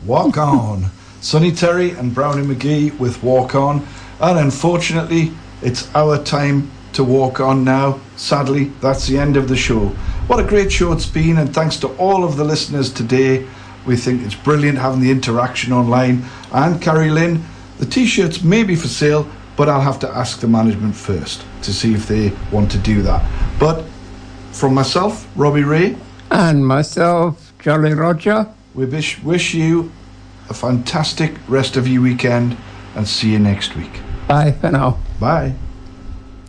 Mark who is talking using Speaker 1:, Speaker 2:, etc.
Speaker 1: Walk On. Sonny Terry and Brownie McGee with Walk On. And unfortunately, it's our time to walk on now. Sadly, that's the end of the show. What a great show it's been, and thanks to all of the listeners today. We think it's brilliant having the interaction online. And Carrie Lynn, the t-shirts may be for sale, but I'll have to ask the management first to see if they want to do that. But from myself, Robbie Ray,
Speaker 2: and myself, Jolly Roger,
Speaker 1: we wish you a fantastic rest of your weekend and see you next week.
Speaker 2: Bye for now.
Speaker 1: Bye.